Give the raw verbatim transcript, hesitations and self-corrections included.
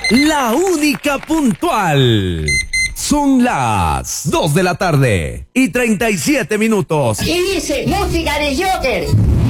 La única puntual. Son las dos de la tarde y treinta y siete minutos. Y dice, música de Joker.